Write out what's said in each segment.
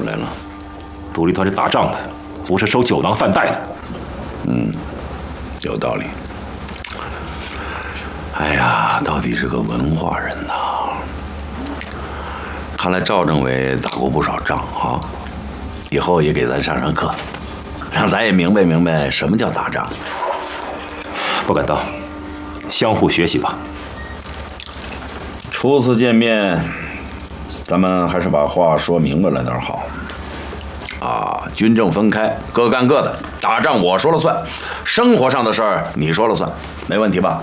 来了？ 独立团是打仗的，不是收酒囊饭袋的。 有道理。哎呀，到底是个文化人呐！看来赵政委打过不少仗啊，以后也给咱上上课，让咱也明白明白什么叫打仗。 不敢当，相互学习吧。 初次见面，咱们还是把话说明白了点好。军政分开，各干各的，打仗我说了算，生活上的事儿你说了算，没问题吧？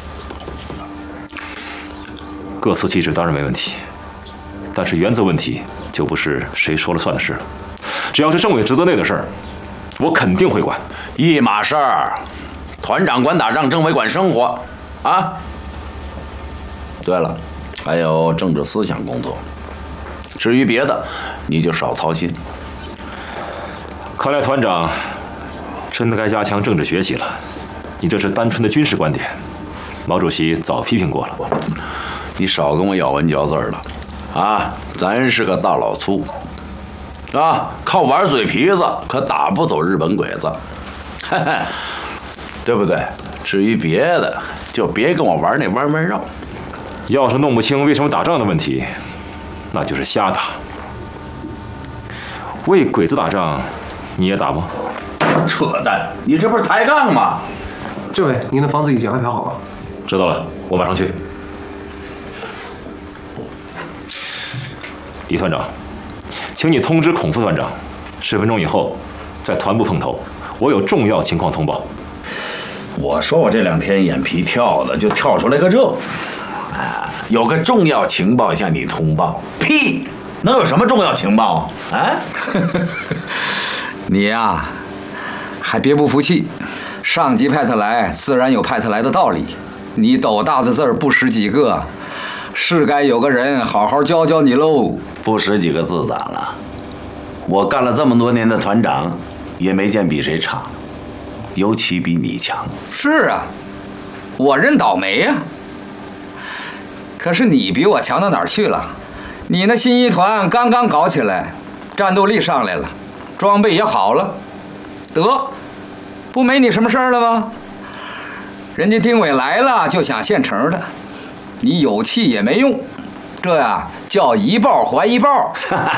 各司其职当然没问题，但是原则问题就不是谁说了算的事了。只要是政委职责内的事儿，我肯定会管。 一码事儿，团长管打仗，政委管生活，啊。对了，还有政治思想工作，至于别的，你就少操心。 看来团长真的该加强政治学习了。你这是单纯的军事观点，毛主席早批评过了。 你少跟我咬文嚼字了，咱是个大老粗，靠玩嘴皮子可打不走日本鬼子，对不对？至于别的，就别跟我玩那弯弯绕。 要是弄不清为什么打仗的问题，那就是瞎打。为鬼子打仗，你也打吗？ 扯淡！你这不是抬杠吗？ 政委，您的房子已经安排好了。 知道了，我马上去。李团长，请你通知孔副团长，10分钟以后在团部碰头，我有重要情况通报。 我说我这2天眼皮跳的，就跳出来个这，有个重要情报向你通报，屁，能有什么重要情报啊？ 你呀，还别不服气，上级派他来，自然有派他来的道理。你斗大的字儿不识几个，是该有个人好好教教你喽。 不识几个字咋了？我干了这么多年的团长，也没见比谁差，尤其比你强。 是啊，我认倒霉呀。可是你比我强到哪儿去了？你那新一团刚刚搞起来，战斗力上来了，装备也好了，得，不没你什么事儿了吗？人家丁伟来了就想现成的，你有气也没用，这呀叫一报还一报。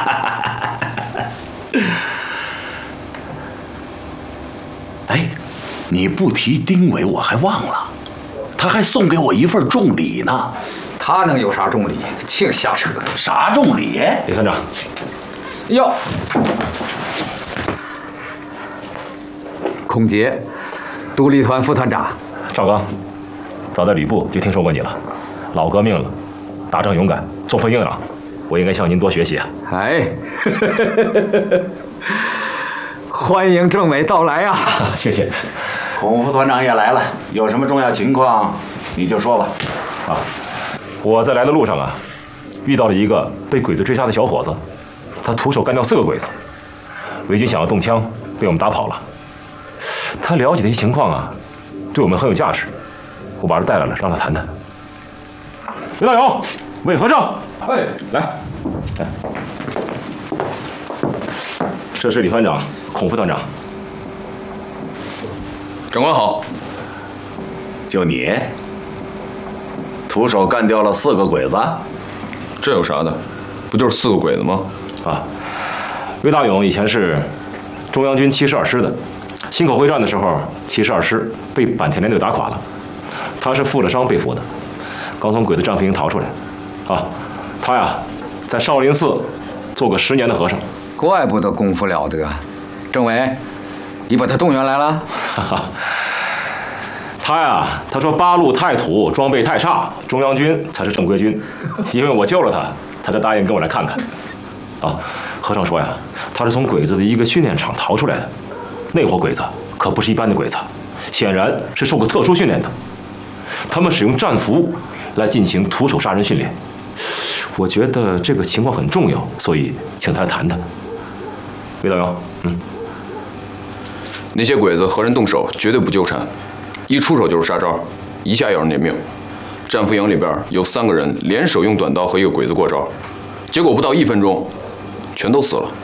哎，你不提丁伟我还忘了，他还送给我一份重礼呢。 他能有啥重礼？净瞎扯！ 啥重礼？ 李团长， 哟，孔杰，独立团副团长。 赵刚，早在旅部就听说过你了，老革命了，打仗勇敢，作风硬朗，我应该向您多学习啊。 哎，欢迎政委到来啊！ 谢谢。 孔副团长也来了，有什么重要情况你就说吧。 我在来的路上遇到了一个被鬼子追杀的小伙子，他徒手干掉4个鬼子，伪军想要动枪，被我们打跑了。他了解的一些情况对我们很有价值，我把他带来了，让他谈谈。刘大勇，魏和尚，来，这是李团长、孔副团长。 长官好。 就你，徒手干掉了4个鬼子， 这有啥的？不就是4个鬼子吗？ 魏大勇以前是中央军72师的，忻口会战的时候，72师被坂田联队打垮了，他是负了伤被俘的，刚从鬼子战俘营逃出来。他在少林寺做过10年的和尚。 怪不得功夫了得。政委，你把他动员来了？ 他说八路太土，装备太差，中央军才是正规军。因为我救了他，他才答应跟我来看看。和尚说他是从鬼子的一个训练场逃出来的，那伙鬼子可不是一般的鬼子，显然是受过特殊训练的。他们使用战俘来进行徒手杀人训练。我觉得这个情况很重要，所以请他来谈谈。魏大勇， 那些鬼子和人动手绝对不纠缠，一出手就是杀招，一下要人撵命。战俘营里边有3个人联手用短刀和一个鬼子过招，结果不到1分钟，全都死了。